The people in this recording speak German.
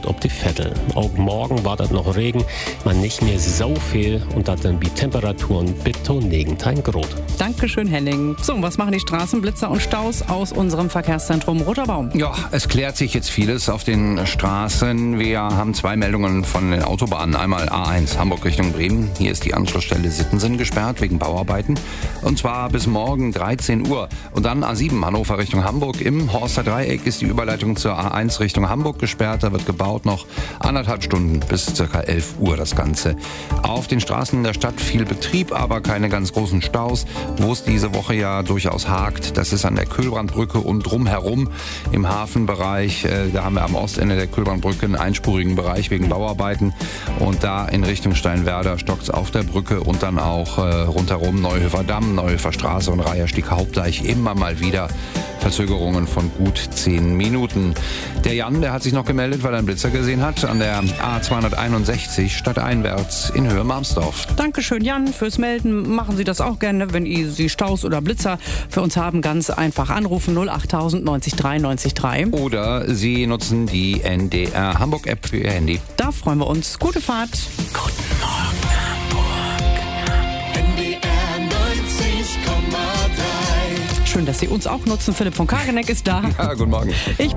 auf die Vettel. Auch morgen war das noch Regen, man nicht mehr so viel und das dann die Temperaturen bis zu 9 Grad. Dankeschön, Henning. So, was machen die Straßenblitzer und Staus aus unserem Verkehrszentrum Roter Baum? Ja, es klärt sich jetzt vieles auf den Straßen. Wir haben 2 Meldungen von den Autobahnen. Einmal A1 Hamburg Richtung Bremen. Hier ist die Anschlussstelle Sittensen gesperrt wegen Bauarbeiten. Und zwar bis morgen 13 Uhr. Und dann A7 Hannover Richtung Hamburg. Im Horster Dreieck ist die Überleitung zur A1 Richtung Hamburg gesperrt. Da wird gebaut noch 1,5 Stunden bis ca. 11 Uhr das Ganze. Auf den Straßen der Stadt viel Betrieb, aber keine ganz großen Staus. Wo es diese Woche ja durchaus hakt, das ist an der Kühlbrandbrücke und drumherum im Hafenbereich. Da haben wir am Ostende der Kühlbrandbrücke einen einspurigen Bereich wegen Bauarbeiten. Und da in Richtung Steinwerder stockt es auf der Brücke und dann auch rundherum Neuhöfer Damm, Neuhöfer Straße und Reiherstieg Hauptdeich immer mal wieder Verzögerungen von gut 10 Minuten. Der Jan, der hat sich noch gemeldet, weil er einen Blitzer gesehen hat an der A261 stadteinwärts in Höhe Marmsdorf. Dankeschön, Jan, fürs Melden. Machen Sie das auch gerne, wenn Sie Staus oder Blitzer für uns haben. Ganz einfach anrufen 08000 90 3 90 3. Oder Sie nutzen die NDR Hamburg App für Ihr Handy. Da freuen wir uns. Gute Fahrt. Guten Morgen Hamburg. NDR 90,3. Schön, dass Sie uns auch nutzen. Philipp von Kageneck ist da. Ja, guten Morgen. Ich